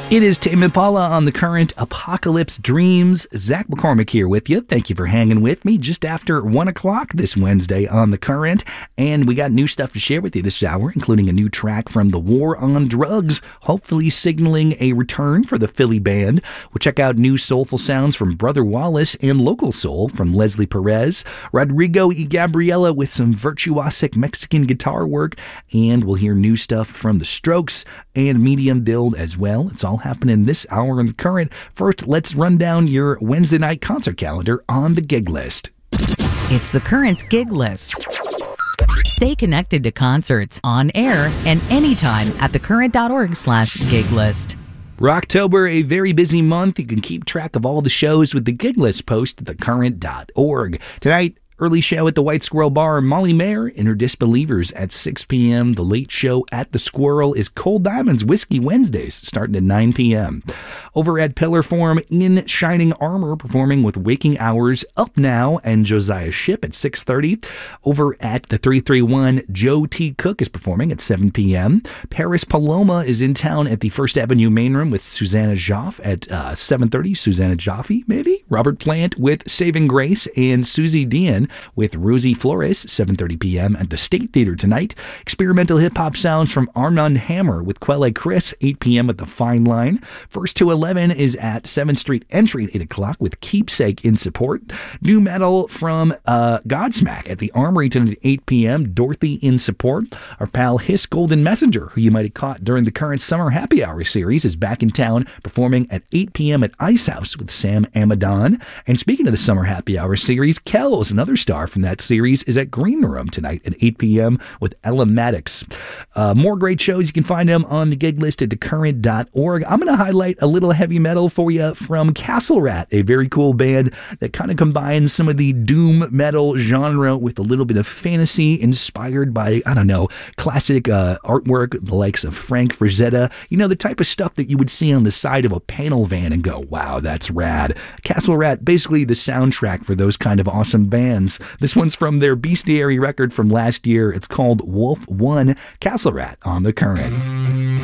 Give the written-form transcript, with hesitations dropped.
It is Tame Impala on the Current Apocalypse Dreams. Zach McCormick here with you. Thank you for hanging with me just after 1 o'clock this Wednesday on the Current. And we got new stuff to share with you this hour, including a new track from The War on Drugs, hopefully signaling a return for the Philly band. We'll check out new soulful sounds from Brother Wallace and local soul from Leslie Perez. Rodrigo y Gabriela with some virtuosic Mexican guitar work. And we'll hear new stuff from The Strokes and Medium Build as well. It's all happening this hour on the Current. First, let's run down your Wednesday night concert calendar on the gig list. It's the Current's gig list. Stay connected to concerts on air and anytime at thecurrent.org/gig list. Rocktober, a very busy month. You can keep track of all the shows with the gig list post at thecurrent.org. Tonight, early show at the White Squirrel Bar, Molly Mayer and her Disbelievers at 6 p.m. The late show at the Squirrel is Cold Diamonds Whiskey Wednesdays, starting at 9 p.m. Over at Pillar Forum, In Shining Armor, performing with Waking Hours, Up Now, and Josiah Shipp at 6:30. Over at the 331, Joe T. Cook is performing at 7 p.m. Paris Paloma is in town at the First Avenue Main Room with Susanna Joffe at 7:30. Susanna Joffe, maybe? Robert Plant with Saving Grace and Susie Dean with Rosie Flores, 7:30 p.m. at the State Theater tonight. Experimental hip-hop sounds from Armand Hammer with Quelle Chris, 8 p.m. at the Fine Line. First to 11 is at 7th Street Entry at 8 o'clock with Keepsake in support. New metal from Godsmack at the Armory tonight at 8 p.m. Dorothy in support. Our pal Hiss Golden Messenger, who you might have caught during the Current Summer Happy Hour series, is back in town performing at 8 p.m. at Ice House with Sam Amadon. And speaking of the Summer Happy Hour series, Kells, another star from that series, is at Green Room tonight at 8 p.m. with Ella Maddox. More great shows. You can find them on the gig list at thecurrent.org. I'm going to highlight a little heavy metal for you from Castle Rat, a very cool band that kind of combines some of the doom metal genre with a little bit of fantasy inspired by, classic artwork, the likes of Frank Frazetta. You know, the type of stuff that you would see on the side of a panel van and go, wow, that's rad. Castle Rat, basically the soundtrack for those kind of awesome bands. This one's from their Bestiary record from last year. It's called Wolf One, Castle Rat on the Current.